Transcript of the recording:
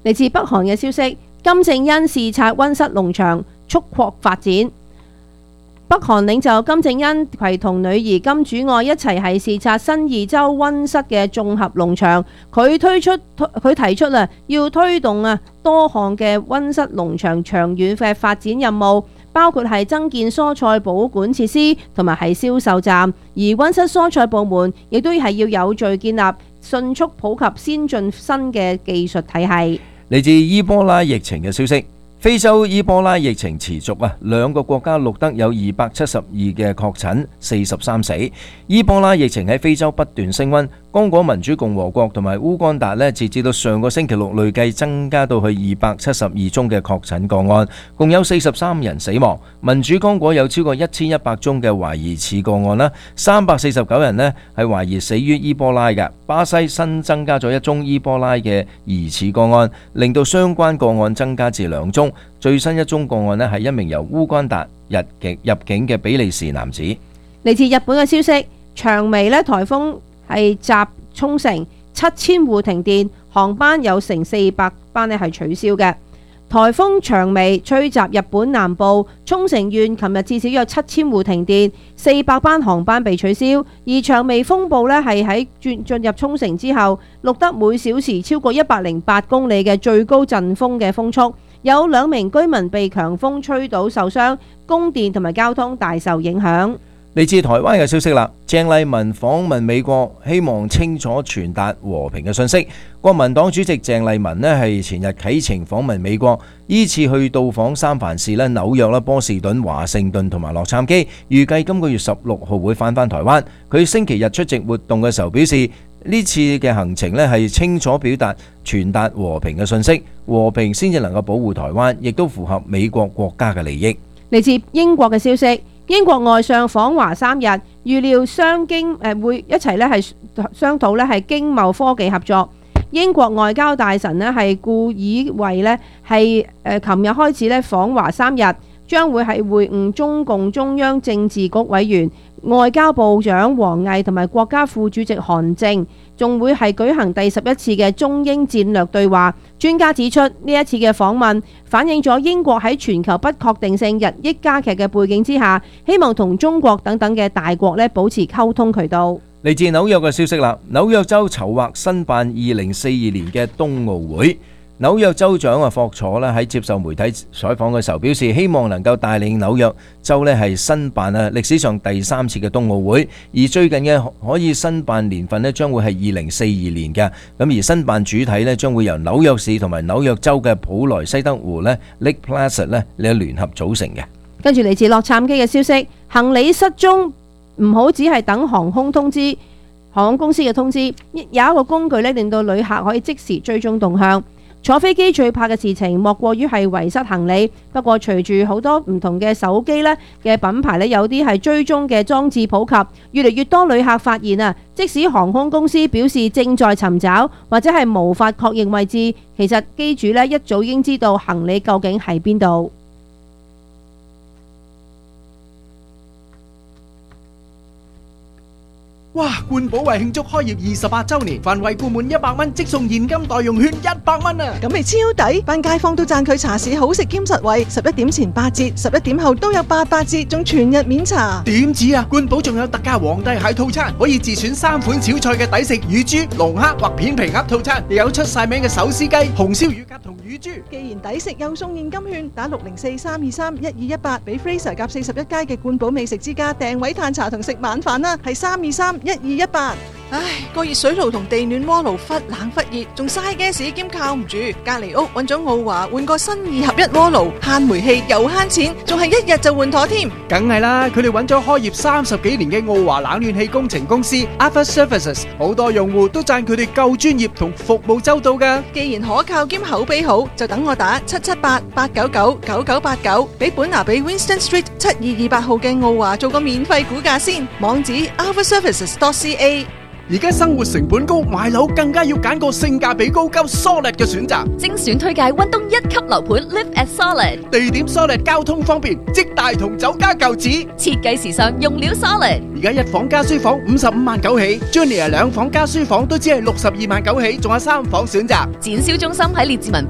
嚟自北韓嘅消息，金正恩視察溫室農場，促擴發展。北韓領袖金正恩攜同女兒金主愛一齊係視察新義州溫室嘅綜合農場。佢提出要推動多項嘅溫室農場長遠嘅發展任務，包括係增建蔬菜保管設施同埋係銷售站。而溫室蔬菜部門亦都係要有序建立迅速普及先進新嘅技術體系。 嚟自伊波拉疫情嘅消息。非洲伊波拉疫情持續兩個國家錄得有272嘅確診，43死。伊波拉疫情喺非洲不斷升溫，剛果民主共和國同埋烏干達截至到上個星期六累計增加到去272宗嘅確診個案，共有43人死亡。民主剛果有超過1100宗嘅懷疑似個案啦，349人係懷疑死於伊波拉嘅。巴西新增加咗1宗伊波拉嘅疑似個案，令到相關個案增加至2宗。最新一宗個案係一名由烏干達入境嘅比利時男子。 嚟自日本嘅消息，長眉颱風係襲沖繩，7000戶停電，航班有成400班係取消嘅。颱風長眉吹襲日本南部，沖繩縣琴日至少有7000戶停電，400班航班被取消。而長眉風暴係喺進入沖繩之後，錄得每小時超過108公里嘅最高陣風嘅風速。有2名居民被強風吹倒受傷，供電同埋交通大受影響。 嚟自台灣嘅消息啦，鄭麗文訪問美國，希望清楚傳達和平嘅信息。國民黨主席鄭麗文係前日啟程訪問美國，依次去到訪三藩市紐約波士頓、華盛頓同埋洛杉磯，預計今個月16號會返台灣。佢星期日出席活動嘅時候表示，呢次嘅行程係清楚表達傳達和平嘅信息，和平先至能夠保護台灣，亦都符合美國國家嘅利益。 嚟自英國嘅消息，英國外相訪華3日，預料雙經會一齊係商討係經貿科技合作。英國外交大臣係顧以為係琴日開始訪華3日，將會係會晤中共中央政治局委員、外交部長王毅同埋國家副主席韓正，仲會係舉行第11次嘅中英戰略對話。專家指出，呢一次嘅訪問反映咗英國喺全球不確定性日益加劇嘅背景之下，希望同中國等等嘅大國保持溝通渠道。 嚟自紐約嘅消息啦，紐約州籌劃申辦2042年嘅冬奧會。紐約州長霍楚喺接受媒體採訪嘅時候表示，希望能夠帶領紐約州係申辦歷史上第3次嘅冬奧會，而最近嘅可以申辦年份將會係2042年嘅。咁而申辦主體將會由紐約市同埋紐約州嘅普萊西德湖 Lake Placid 聯合組成嘅。 跟住嚟自洛杉磯嘅消息，行李失蹤唔好只係等航空公司嘅通知，有一個工具令到旅客可以即時追蹤動向。坐飛機最怕嘅事情莫過於係遺失行李，不過隨住好多唔同嘅手機嘅品牌有啲係追蹤嘅裝置普及，越嚟越多旅客發現即使航空公司表示正在尋找或者係無法確認位置，其實機主一早已經知道行李究竟喺邊度。 哇！冠寶為慶祝開業28週年，凡惠顧滿100蚊即送現金代用券100蚊啊！ 咁咪超抵，班街坊都讚佢茶市好食兼實惠，11點前8折，11點後都有88折，仲全日免查。 點止啊！冠寶仲有特價皇帝蟹套餐，可以自選3款小菜嘅抵食乳豬、龍蝦或片皮鴨套餐，亦有出晒名嘅手撕雞、紅燒乳鴿同乳豬。 既然抵食又送現金券，打604-323-1218俾 Fraser 夾41街嘅冠寶美食之家訂位嘆茶同食晚飯啦，係323-1218。唉，個熱水爐同地暖鍋爐忽冷忽熱，仲嘥 gas 兼靠唔住。隔離屋揾咗奧華換個新2合1鍋爐，慳煤氣又慳錢，仲係1日就換妥添。 梗係啦，佢哋揾咗開業30幾年嘅奧華冷暖氣工程公司 Alpha Services， 好多用戶都讚佢哋夠專業同服務周到㗎。 既然可靠兼口碑好，就等我打778-899-9989，俾本拿比 Winston Street 7228號嘅奧華做個免費估價先。網址 alphaservices.ca。 而家生活成本高，買樓更加要揀個性價比高、夠 solid 嘅選擇。 精選推介溫東1級樓盤 Live at Solid， 地點 solid， 交通方便，即大同酒家舊址， 設計時尚，用料 solid。 而家1房加書房55萬9起 ，Junior 2房加書房都只係62萬9起，仲有3房選擇。 展銷中心喺列治文